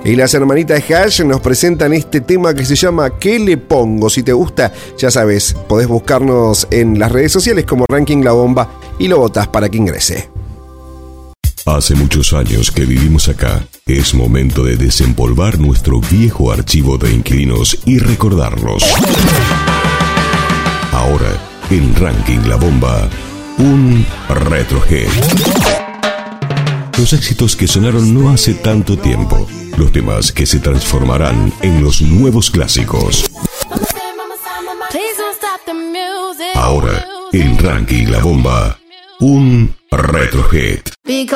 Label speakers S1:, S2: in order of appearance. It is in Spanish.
S1: Y las hermanitas Hash nos presentan este tema que se llama ¿Qué le pongo? Si te gusta, ya sabes, podés buscarnos en las redes sociales como Ranking La Bomba y lo votás para que ingrese.
S2: Hace muchos años que vivimos acá. Es momento de desempolvar nuestro viejo archivo de inquilinos y recordarlos. Ahora, en Ranking La Bomba, un retrohead. Los éxitos que sonaron no hace tanto tiempo. Los temas que se transformarán en los nuevos clásicos. Ahora, en Ranking La Bomba, un retrohead.